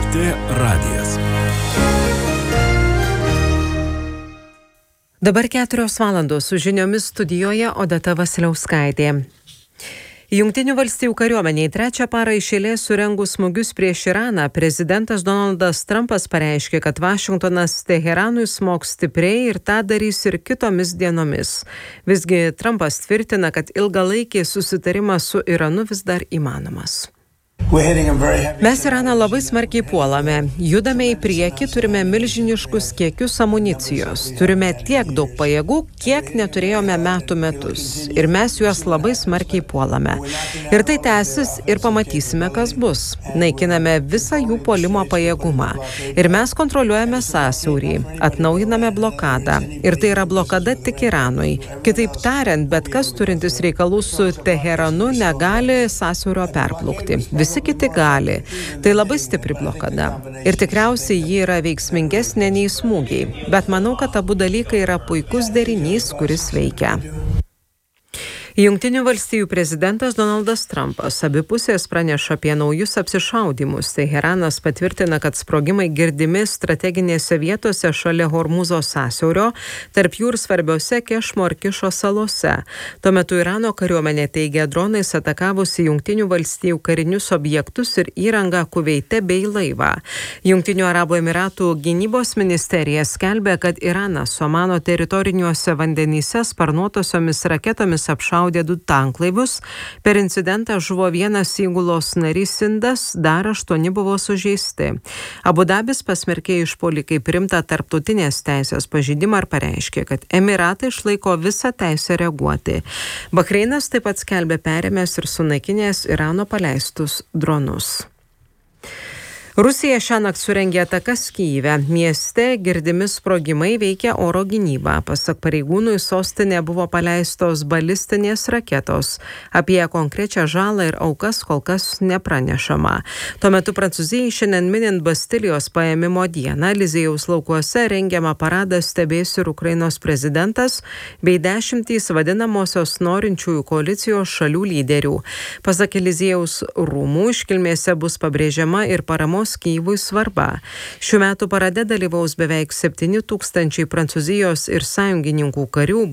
LRT radijas. Dabar 4 valandos su žiniomis studijoje Odeta Vasiliauskaitė. Jungtinių valstijų kariuomeniai 3 parą iš eilės surengus smūgius prieš Iraną, prezidentas Donaldas Trumpas pareiškė, kad Vašingtonas Teheranui smogs stipriai ir tą darys ir kitomis dienomis. Visgi Trumpas tvirtina, kad ilgalaikis susitarimas su Iranu vis dar įmanomas. Mes Iraną labai smarkiai puolame, judame į priekį, turime milžiniškus kiekius amunicijos, turime tiek daug pajėgų, kiek neturėjome metų metus ir mes juos labai smarkiai puolame. Ir tai tęsis ir pamatysime, kas bus. Naikiname visą jų puolimo pajėgumą ir mes kontroliuojame sąsiaurį, atnaujiname blokadą ir tai yra blokada tik Iranui. Kitaip tariant, bet kas turintis reikalų su Teheranu negali sąsiaurio perplaukti. Visi kiti gali. Tai labai stipri blokada. Ir tikriausiai ji yra veiksmingesnė nei smūgiai. Bet manau, kad abu dalykai yra puikus derinys, kuris veikia. Jungtinių valstijų prezidentas Donaldas Trumpas abi pusės praneša apie naujus apsišaudymus. Teheranas patvirtina, kad sprogimai girdimi strateginėse vietose šalia Hormūzo sąsiaurio, tarp jų ir svarbiose Kešmo ir Kišo salose. Tuo metu Irano kariuomenė teigia dronais atakavusi Jungtinių valstijų karinius objektus ir įrangą Kuveite bei laivą. Jungtinių Arabų Emiratų gynybos ministerija skelbia, kad Iranas Omano teritoriniuose vandenyse sparnuotosiomis raketomis apšaudė 2 tanklaivius. Per incidentą žuvo 1 įgulos narys indas, dar 8 buvo sužeisti. Abu Dabis pasmerkė išpuolį kaip rimtą tarptautinės teisės pažeidimą ir pareiškė, kad Emiratai išlaiko visą teisę reaguoti. Bahreinas taip pat skelbė perėmęs ir sunaikinęs Irano paleistus dronus. Rusija šiąnakt surengė atakas Kyjive. Mieste girdimi sprogimai veikia oro gynybą. Pasak pareigūnų, į sostinę buvo paleistos balistinės raketos. Apie konkrečią žalą ir aukas kol kas nepranešama. Tuo metu Prancūzijai šiandien minint Bastilijos paėmimo dieną, Eliziejaus laukuose rengiamą paradą stebės ir Ukrainos prezidentas bei 10 vadinamosios norinčiųjų koalicijos šalių lyderių. Pasak Eliziejaus rūmų, iškilmėse bus pabrėžiama ir paramos Kyjivui svarba. Šių metų parade dalyvaus beveik 7 000 Prancūzijos ir sąjungininkų karių,